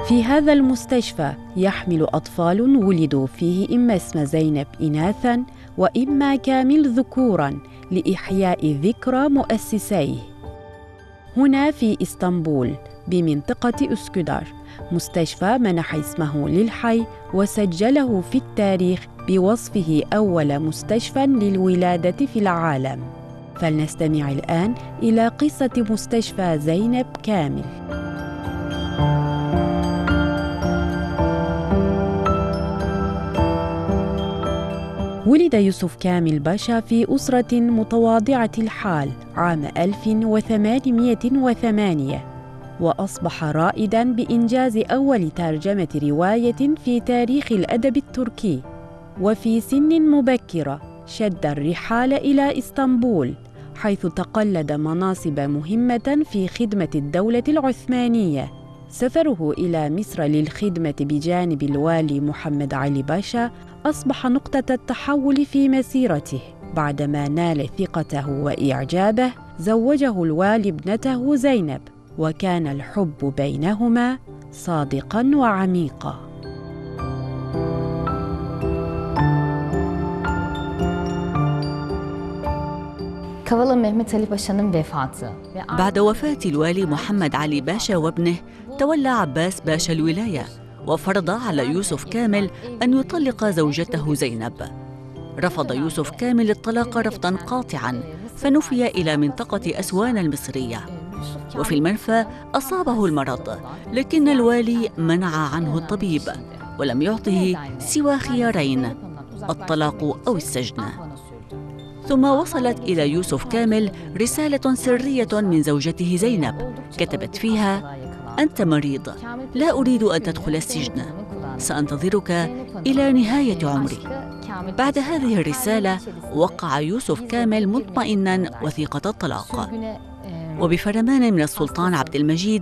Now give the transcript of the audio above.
في هذا المستشفى يحمل أطفال ولدوا فيه إما اسم زينب إناثاً وإما كامل ذكوراً لإحياء ذكرى مؤسسيه. هنا في إسطنبول بمنطقة أسكندر مستشفى منح اسمه للحي وسجله في التاريخ بوصفه أول مستشفى للولادة في العالم. فلنستمع الآن إلى قصة مستشفى زينب كامل. ولد يوسف كامل باشا في أسرة متواضعة الحال عام 1808 وأصبح رائداً بإنجاز أول ترجمة رواية في تاريخ الأدب التركي. وفي سن مبكرة شد الرحال إلى إسطنبول حيث تقلد مناصب مهمة في خدمة الدولة العثمانية. سفره إلى مصر للخدمة بجانب الوالي محمد علي باشا أصبح نقطة التحول في مسيرته. بعدما نال ثقته وإعجابه زوجه الوالي ابنته زينب، وكان الحب بينهما صادقاً وعميقاً. بعد وفاة الوالي محمد علي باشا وابنه تولى عباس باشا الولاية، وفرض على يوسف كامل أن يطلق زوجته زينب. رفض يوسف كامل الطلاق رفضاً قاطعاً، فنفي إلى منطقة أسوان المصرية. وفي المنفى أصابه المرض، لكن الوالي منع عنه الطبيب ولم يعطه سوى خيارين: الطلاق أو السجن. ثم وصلت إلى يوسف كامل رسالة سرية من زوجته زينب كتبت فيها: أنت مريض، لا أريد أن تدخل السجن، سأنتظرك إلى نهاية عمري. بعد هذه الرسالة وقع يوسف كامل مطمئناً وثيقة الطلاق. وبفرمان من السلطان عبد المجيد